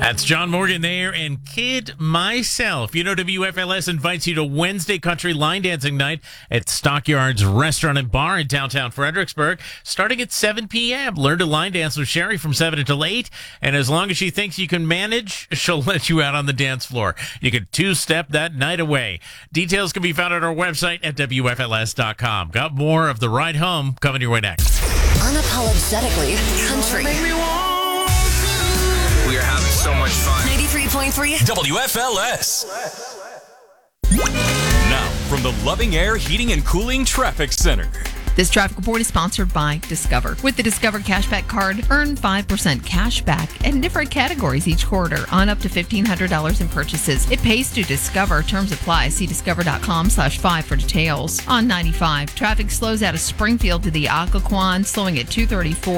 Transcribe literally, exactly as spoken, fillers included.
That's John Morgan there and Kid Myself. You know, W F L S invites you to Wednesday Country Line Dancing Night at Stockyards Restaurant and Bar in downtown Fredericksburg, starting at seven p.m. Learn to line dance with Sherry from seven until eight, and as long as she thinks you can manage, she'll let you out on the dance floor. You can two-step that night away. Details can be found at our website at W F L S dot com. Got more of The Ride Home coming your way next. Unapologetically country. We are having so much fun. ninety-three point three W F L S. Now, from the Loving Air Heating and Cooling Traffic Center. This traffic report is sponsored by Discover. With the Discover Cashback Card, earn five percent cash back in different categories each quarter on up to fifteen hundred dollars in purchases. It pays to Discover. Terms apply. See discover.com slash five for details. On ninety-five, traffic slows out of Springfield to the Occoquan, slowing at two thirty-four.